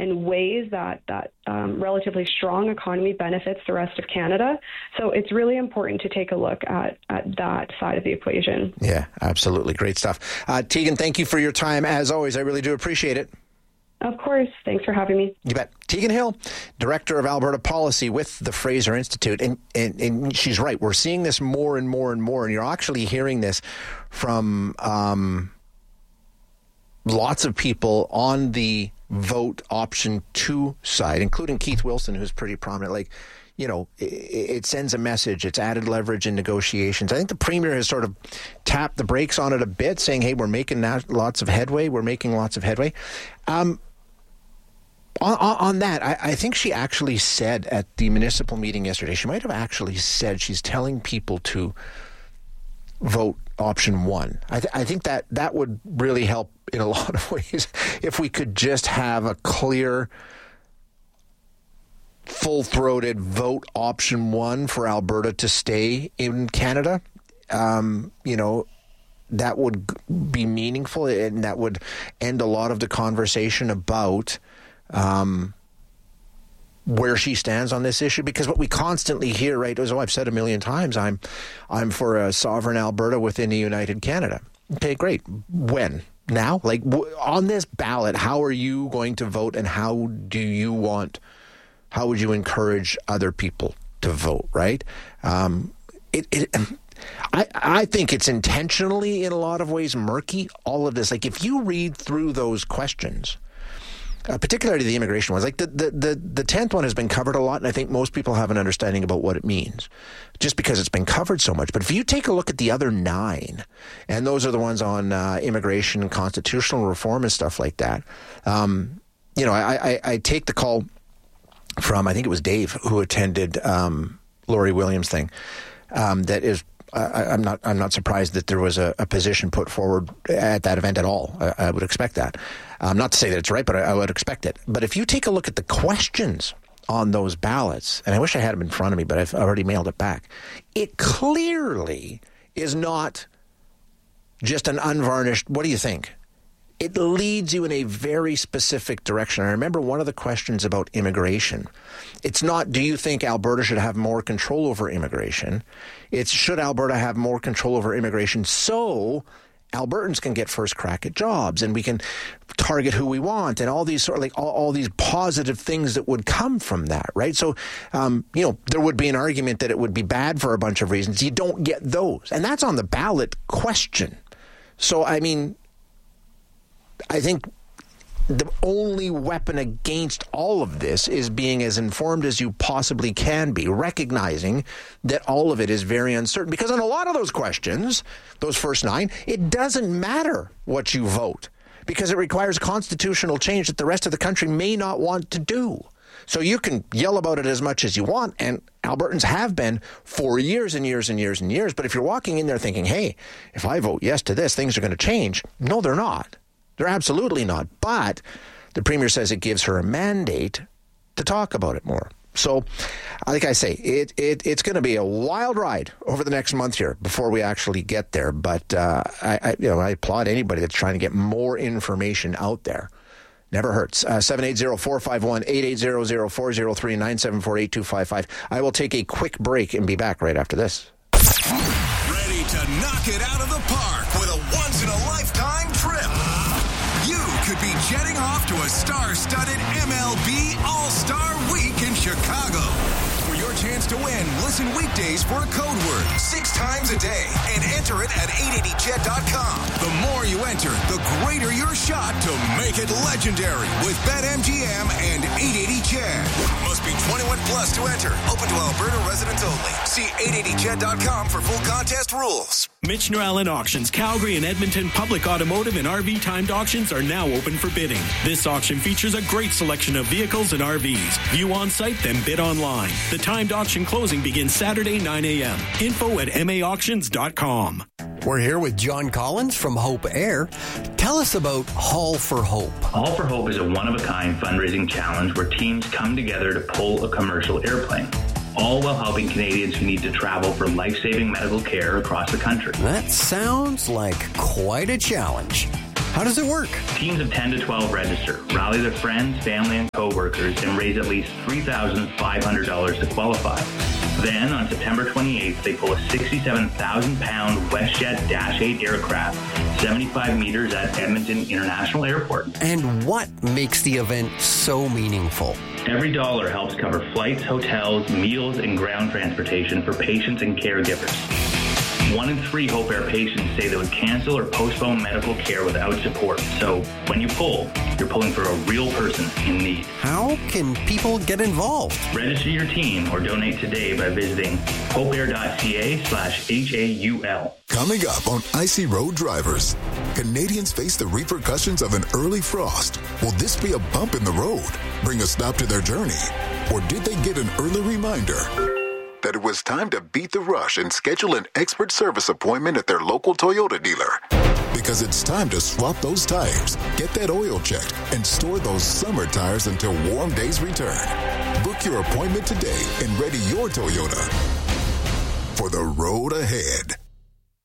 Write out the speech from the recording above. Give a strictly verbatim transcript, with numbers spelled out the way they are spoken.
in ways that, that um, relatively strong economy benefits the rest of Canada. So it's really important to take a look at, at that side of the equation. Yeah, absolutely. Great stuff. Uh, Tegan, thank you for your time. As always, I really do appreciate it. Of course. Thanks for having me. You bet. Tegan Hill, Director of Alberta Policy with the Fraser Institute. And, and, and she's right. We're seeing this more and more and more. And you're actually hearing this from um, lots of people on the vote option two side, including Keith Wilson, who's pretty prominent. Like, you know, it, it sends a message. It's added leverage in negotiations. I think the Premier has sort of tapped the brakes on it a bit, saying, hey, we're making lots of headway. We're making lots of headway. Um, On, on that, I, I think she actually said at the municipal meeting yesterday, she might have actually said she's telling people to vote option one. I, th- I think that that would really help in a lot of ways if we could just have a clear, full-throated vote option one for Alberta to stay in Canada. Um, you know, that would be meaningful, and that would end a lot of the conversation about Um, where she stands on this issue, because what we constantly hear, right, is, oh, I've said a million times, I'm, I'm for a sovereign Alberta within the United Canada. Okay, great. When? Now? Like, w- on this ballot, how are you going to vote, and how do you want, how would you encourage other people to vote, right? Um, it, it I, I think it's intentionally, in a lot of ways, murky, all of this. Like, if you read through those questions, Uh, particularly the immigration ones. Like the, the, the, the tenth one has been covered a lot, and I think most people have an understanding about what it means just because it's been covered so much. But if you take a look at the other nine, and those are the ones on uh, immigration and constitutional reform and stuff like that, um, you know, I, I, I take the call from, I think it was Dave who attended um, Laurie Williams' thing, um, that is, I, I'm not I'm not surprised that there was a, a position put forward at that event at all. I, I would expect that. Um, not to say that it's right, but I, I would expect it. But if you take a look at the questions on those ballots, and I wish I had them in front of me, but I've already mailed it back, it clearly is not just an unvarnished, what do you think? It leads you in a very specific direction. I remember one of the questions about immigration. It's not, do you think Alberta should have more control over immigration? It's, should Alberta have more control over immigration so Albertans can get first crack at jobs and we can target who we want and all these sort of like all, all these positive things that would come from that, right? So, um, you know, there would be an argument that it would be bad for a bunch of reasons. You don't get those. And that's on the ballot question. So, I mean, I think the only weapon against all of this is being as informed as you possibly can be, recognizing that all of it is very uncertain. Because on a lot of those questions, those first nine, it doesn't matter what you vote because it requires constitutional change that the rest of the country may not want to do. So you can yell about it as much as you want, and Albertans have been for years and years and years and years. But if you're walking in there thinking, hey, if I vote yes to this, things are going to change. No, they're not. They're absolutely not. But the Premier says it gives her a mandate to talk about it more. So, like I say, it, it it's going to be a wild ride over the next month here before we actually get there. But uh, I, I you know I applaud anybody that's trying to get more information out there. Never hurts. Uh, seven eight zero, four five one, eight eight zero zero, four zero three, nine seven four, eight two five five. I will take a quick break and be back right after this. Ready to knock it out of the park with a once-in-a-lifetime trip. You could be jetting off to a star-studded M L B All-Star Week in Chicago. For your chance to win, listen weekdays for a code word six times a day and enter it at eight eighty jet dot com. The more you enter, the greater your shot to make it legendary with BetMGM and eight eighty Jet. Must be twenty-one plus to enter. Open to Alberta residents only. See eight eighty jet dot com for full contest rules. Michener Allen Auctions, Calgary and Edmonton public automotive and R V timed auctions are now open for bidding. This auction features a great selection of vehicles and R Vs. View on site, then bid online. The timed auction closing begins Saturday, nine a.m. Info at m a auctions dot com. We're here with John Collins from Hope Air. Tell us about Haul for Hope. Haul for Hope is a one-of-a-kind fundraising challenge where teams come together to pull a commercial airplane, all while helping Canadians who need to travel for life-saving medical care across the country. That sounds like quite a challenge. How does it work? Teams of ten to twelve register, rally their friends, family, and co-workers, and raise at least three thousand five hundred dollars to qualify. Then, on September twenty-eighth, they pull a sixty-seven thousand pound WestJet Dash eight aircraft, seventy-five meters at Edmonton International Airport. And what makes the event so meaningful? Every dollar helps cover flights, hotels, meals, and ground transportation for patients and caregivers. One in three Hope Air patients say they would cancel or postpone medical care without support. So when you pull, you're pulling for a real person in need. How can people get involved? Register your team or donate today by visiting hopeair.ca slash H A U L. Coming up on Icy Road Drivers, Canadians face the repercussions of an early frost. Will this be a bump in the road, bring a stop to their journey? Or did they get an early reminder that it was time to beat the rush and schedule an expert service appointment at their local Toyota dealer? Because it's time to swap those tires, get that oil checked, and store those summer tires until warm days return. Book your appointment today and ready your Toyota for the road ahead.